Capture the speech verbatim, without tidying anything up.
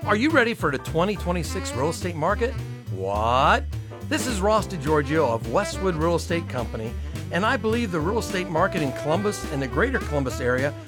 Are you ready for the twenty twenty-six real estate market? What? This is Ross DiGiorgio of Westwood Real Estate Company, and I believe the real estate market in Columbus and the greater Columbus area